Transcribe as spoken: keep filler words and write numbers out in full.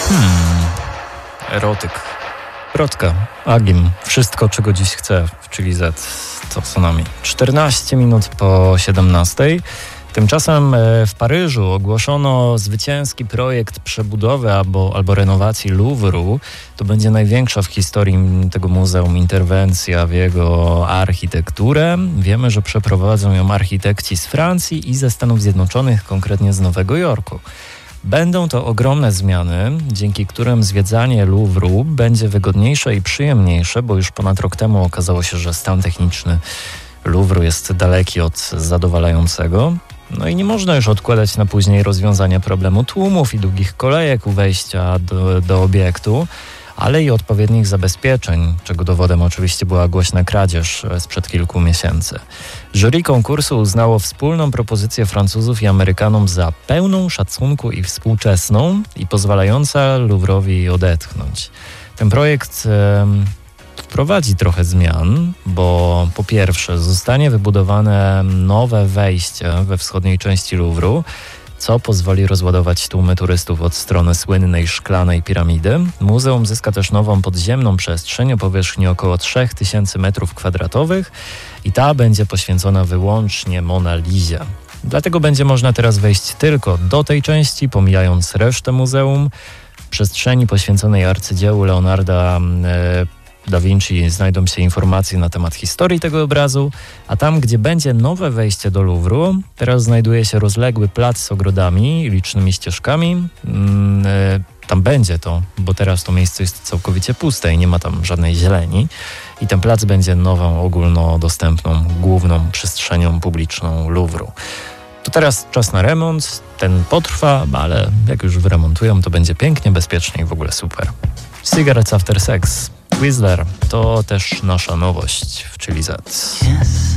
Hmm. Erotyk. Protka. Agim. Wszystko, czego dziś chcę w Chili Z. To co nami. czternaście minut po siedemnastej. Tymczasem w Paryżu ogłoszono zwycięski projekt przebudowy albo, albo renowacji Louvru. To będzie największa w historii tego muzeum interwencja w jego architekturę. Wiemy, że przeprowadzą ją architekci z Francji i ze Stanów Zjednoczonych, konkretnie z Nowego Jorku. Będą to ogromne zmiany, dzięki którym zwiedzanie Louvru będzie wygodniejsze i przyjemniejsze, bo już ponad rok temu okazało się, że stan techniczny Louvru jest daleki od zadowalającego. No i nie można już odkładać na później rozwiązania problemu tłumów i długich kolejek u wejścia do, do obiektu, ale i odpowiednich zabezpieczeń, czego dowodem oczywiście była głośna kradzież sprzed kilku miesięcy. Jury konkursu uznało wspólną propozycję Francuzów i Amerykanom za pełną szacunku i współczesną i pozwalająca Louvrowi odetchnąć. Ten projekt e, wprowadzi trochę zmian, bo po pierwsze zostanie wybudowane nowe wejście we wschodniej części Louvru, co pozwoli rozładować tłumy turystów od strony słynnej szklanej piramidy. Muzeum zyska też nową podziemną przestrzeń o powierzchni około trzy tysiące metrów kwadratowych i ta będzie poświęcona wyłącznie Mona Lizie. Dlatego będzie można teraz wejść tylko do tej części, pomijając resztę muzeum. W przestrzeni poświęconej arcydziełu Leonarda e, Da Vinci znajdą się informacje na temat historii tego obrazu, a tam, gdzie będzie nowe wejście do Louvru, teraz znajduje się rozległy plac z ogrodami i licznymi ścieżkami. Yy, tam będzie to, bo teraz to miejsce jest całkowicie puste i nie ma tam żadnej zieleni. I ten plac będzie nową, ogólnodostępną, główną przestrzenią publiczną Louvru. To teraz czas na remont, ten potrwa, ale jak już wyremontują, to będzie pięknie, bezpiecznie i w ogóle super. Cigarettes After Sex. Whistler to też nasza nowość w Chili Z. Yes.